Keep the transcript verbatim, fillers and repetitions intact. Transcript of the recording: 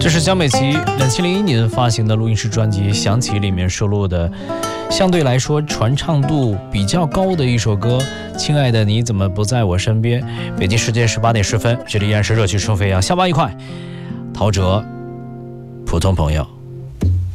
这是江美琪两千零一年发行的录音室专辑《想起》里面收录的相对来说传唱度比较高的一首歌《亲爱的你怎么不在我身边》。北京时间十八点十分，这里依然是热气生飞扬，下班愉快。陶喆，普通朋友。